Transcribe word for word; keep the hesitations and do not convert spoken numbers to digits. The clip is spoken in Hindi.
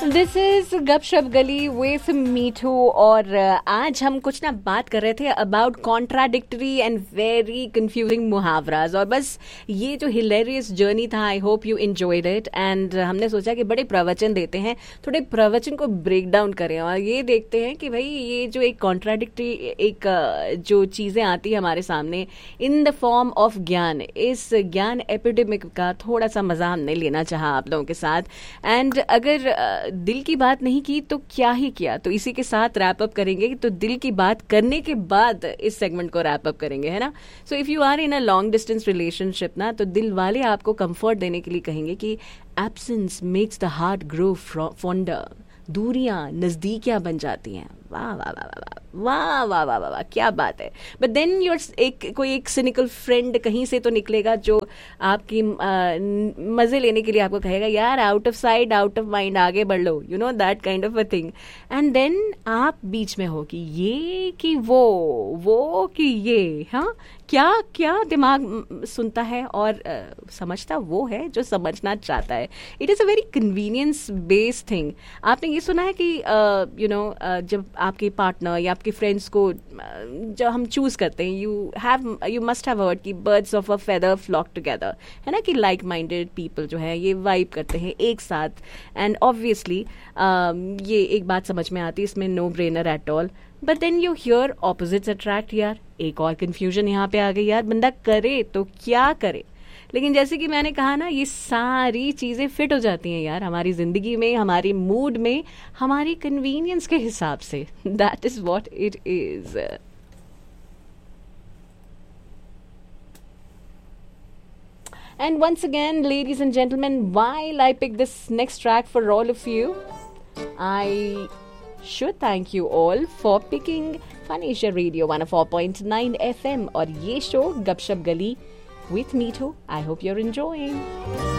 दिस इज गपशप गली विथ मीठू और आज हम कुछ ना बात कर रहे थे about contradictory and very confusing मुहावराज। और बस ये जो हिलेरियस जर्नी था, I hope you enjoyed it. And हमने सोचा कि बड़े प्रवचन देते हैं, थोड़े प्रवचन को ब्रेक डाउन करें और ये देखते हैं कि भाई ये जो एक कॉन्ट्राडिक्टरी एक जो चीज़ें आती है हमारे सामने इन द फॉर्म ऑफ ज्ञान, इस ज्ञान एपिडेमिक का थोड़ा सा मजा हमने लेना चाहा आप लोगों के साथ। एंड अगर दिल की बात नहीं की तो क्या ही किया, तो इसी के साथ रैप अप करेंगे। तो दिल की बात करने के बाद इस सेगमेंट को रैप अप करेंगे, है ना। So if you are in a long distance relationship ना, तो दिल वाले आपको कंफर्ट देने के लिए कहेंगे कि absence makes the heart grow fonder, दूरियां नजदीकियां बन जाती हैं। वाह वाह वाह वाह वाह वाह वाह वाह वाह, क्या बात है। बट देन योर एक कोई एक सिनिकल फ्रेंड कहीं से तो निकलेगा जो आपकी मजे लेने के लिए आपको कहेगा यार out of side out of mind, आगे बढ़ लो, you know that kind of a thing. And then आप बीच में हो कि ये कि वो वो कि ये, हाँ क्या क्या दिमाग सुनता है और uh, समझता वो है जो समझना चाहता है। It is a very convenience based thing. आपने ये सुना है कि यू नो जब आपके पार्टनर या आपके फ्रेंड्स को जब हम चूज करते हैं, you have you must have heard कि birds of a feather flock together, है ना, कि लाइक माइंडेड पीपल जो है ये वाइब करते हैं एक साथ। एंड ऑब्वियसली ये एक बात समझ में आती है, इसमें no brainer at all. But then you here opposites attract. यार एक और कन्फ्यूजन यहाँ पे आ गई, यार बंदा करे तो क्या करे। लेकिन जैसे कि मैंने कहा ना, ये सारी चीज़ें फिट हो जाती हैं यार हमारी ज़िंदगी में, हमारी मूड में, हमारी कन्वीनियंस के हिसाब से। That is what it is. And once again, ladies and gentlemen, while I pick this next track for all of you, I should thank you all for picking Fun Asia Radio one oh four point nine F M और ये शो गपशप गली with Meetu. I hope you're enjoying.